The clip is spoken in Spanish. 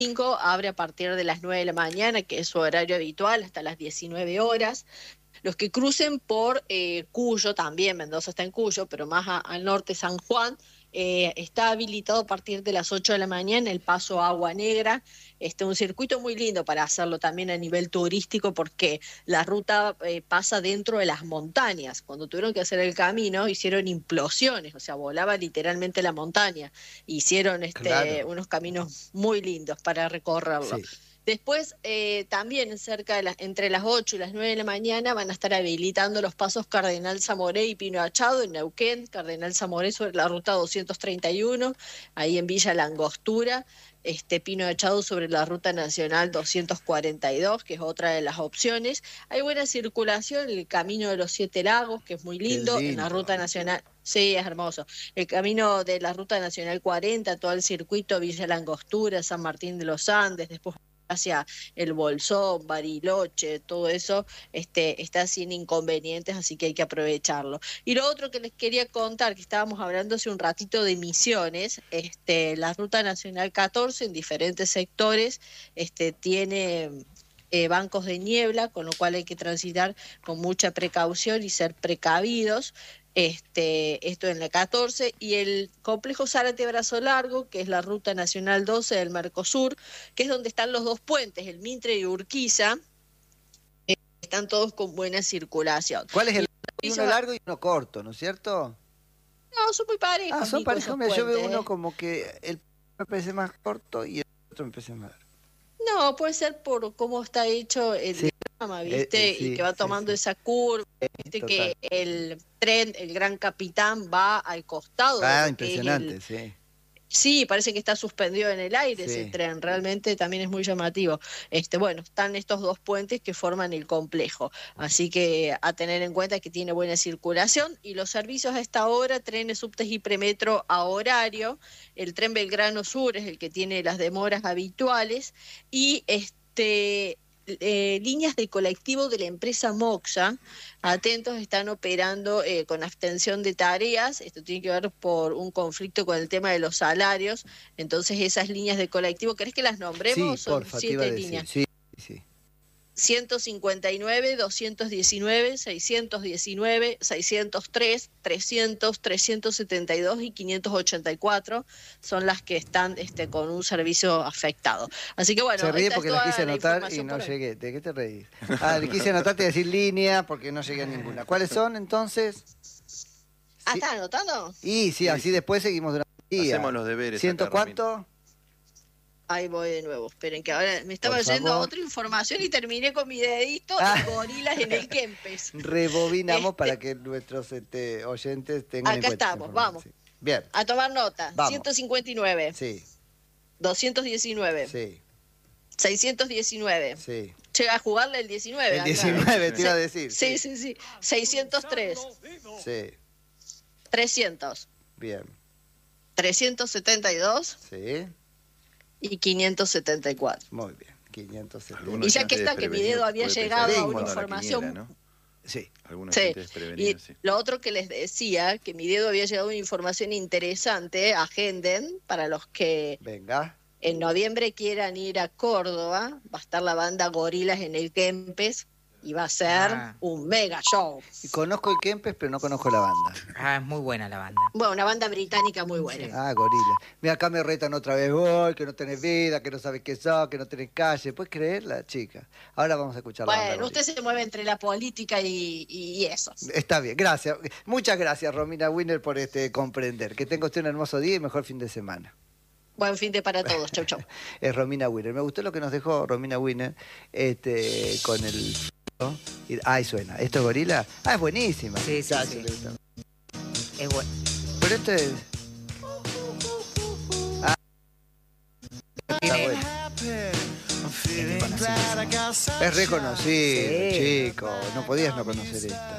5 abre a partir de las 9 de la mañana, que es su horario habitual, hasta las 19 horas. Los que crucen por Cuyo, también Mendoza está en Cuyo, pero más al norte San Juan, está habilitado a partir de las 8 de la mañana el paso a Agua Negra. Un circuito muy lindo para hacerlo también a nivel turístico, porque la ruta pasa dentro de las montañas. Cuando tuvieron que hacer el camino, hicieron implosiones, o sea, volaba literalmente la montaña. Hicieron Claro. unos caminos muy lindos para recorrerlo. Sí. Después, también entre las 8 y las 9 de la mañana van a estar habilitando los pasos Cardenal Zamoré y Pino Achado en Neuquén. Cardenal Zamoré sobre la ruta 231, ahí en Villa La Angostura. Pino Achado sobre la ruta nacional 242, que es otra de las opciones. Hay buena circulación en el Camino de los Siete Lagos, que es muy Qué lindo, en la lindo. ruta nacional. Sí, es hermoso. El camino de la ruta nacional 40, todo el circuito Villa La Angostura, San Martín de los Andes, después hacia el Bolsón, Bariloche, todo eso está sin inconvenientes, así que hay que aprovecharlo. Y lo otro que les quería contar, que estábamos hablando hace un ratito de Misiones, la Ruta Nacional 14 en diferentes sectores tiene bancos de niebla, con lo cual hay que transitar con mucha precaución y ser precavidos. Esto en la 14, y el complejo Zárate Brazo Largo, que es la ruta nacional 12 del Mercosur, que es donde están los dos puentes, el Mitre y Urquiza, están todos con buena circulación. ¿Cuál es Y el? Hay uno largo y uno corto, ¿no es cierto? no, son muy Ah, parejos, son Nico, parejos. esos Mira, yo veo puentes, uno ¿eh? como que el me parece más corto y el otro me parece más largo. No, puede ser por cómo está hecho el Sí, diagrama, ¿viste? Y que sí, va sí, tomando sí. esa curva, ¿viste? Total. Que el tren, el Gran Capitán, va al costado de Ah, lo que es el. impresionante, sí. Sí, parece que está suspendido en el aire ese Sí. tren, realmente también es muy llamativo. Bueno, están estos dos puentes que forman el complejo, así que a tener en cuenta que tiene buena circulación, y los servicios a esta hora, trenes, subtes y premetro a horario. El tren Belgrano Sur es el que tiene las demoras habituales, y líneas de colectivo de la empresa Moxa, atentos, están operando con abstención de tareas. Esto tiene que ver por un conflicto con el tema de los salarios. Entonces esas líneas de colectivo, ¿querés que las Sí, nombremos? Son porfa, te iba a 7 decir. líneas. Sí, sí. 159, 219, 619, 603, 300, 372 y 584 son las que están con un servicio afectado. Así que Se bueno, ríe esta es porque las quise toda la anotar y información no por hoy. llegué. ¿De qué te reís? Ah, le quise anotar, te iba a decir línea porque no llegué a ninguna. ¿Cuáles son entonces? Ah, Sí. ¿estás anotando? Y sí, Sí, así sí. después seguimos durante el día. Hacemos los deberes ¿Ciento acá, Romina. cuánto? Ahí voy de nuevo. Esperen, que ahora me Por estaba yendo a favor. otra información y terminé con mi dedito Ah, en gorilas en el Kempes. rebobinamos para Este, que nuestros oyentes tengan en acá cuenta esa estamos, información. vamos. Sí. Bien, A tomar nota. vamos. 159, Sí, 219, sí, 619. sí. Llega a jugarle el 19, El anda. 19 te iba a Se- decir. Sí, sí, sí. 603, Sí, 300, bien. 372 Sí, y 574. muy bien. 570. Algunos Y ya que oyentes está, que mi dedo desprevenidos había puede llegado pensar a que una jugando a la información. quiniela, ¿no? Sí. Algunos Sí, oyentes y desprevenidos, sí. lo otro que les decía, que mi dedo había llegado una información interesante, agenden, para los que Venga. en noviembre quieran ir a Córdoba, va a estar la banda Gorilas en el Kempes, y va a ser un mega show. Y conozco el Kempes, pero no conozco la banda. Ah, es muy buena la banda. Bueno, una banda británica muy buena. Sí. Ah, gorila. Mira, acá me retan otra vez. Voy, que no tenés vida, que no sabes qué sos, que no tenés calle. ¿Puedes creerla, chica? Ahora vamos a escuchar la banda Bueno, Gorila. usted se mueve entre la política y eso. Está bien, gracias. Muchas gracias, Romina Winner, por comprender. Que tenga usted un hermoso día y mejor fin de semana. Buen fin de para todos. Chau, chau. Es Romina Winner. Me gustó lo que nos dejó Romina Winner con el... ¿no? Ahí suena. ¿Esto es Gorila? Ah, es buenísima. Sí, sí, Ya, sí. se le gusta. Es bueno. Pero esto es... Ah, está bueno. Es reconocido, Sí. chico. No podías no conocer esta.